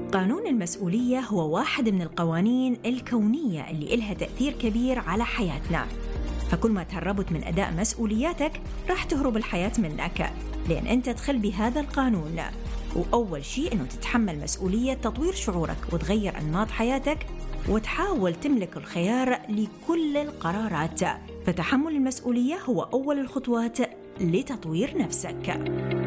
قانون المسؤولية هو واحد من القوانين الكونية اللي إلها تأثير كبير على حياتنا، فكل ما تهربت من أداء مسؤولياتك راح تهرب الحياة منك، لأن أنت تدخل بهذا القانون. وأول شيء أنه تتحمل مسؤولية تطوير شعورك وتغير أنماط حياتك وتحاول تملك الخيار لكل القرارات. فتحمل المسؤولية هو أول الخطوات لتطوير نفسك.